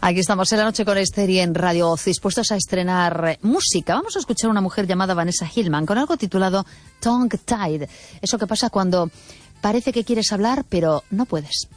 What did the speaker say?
Aquí estamos en La Noche con Esther y en Radio Oz, dispuestos a estrenar música. Vamos a escuchar a una mujer llamada Vanessa Hillman con algo titulado Tongue Tied. Eso que pasa cuando parece que quieres hablar, pero no puedes.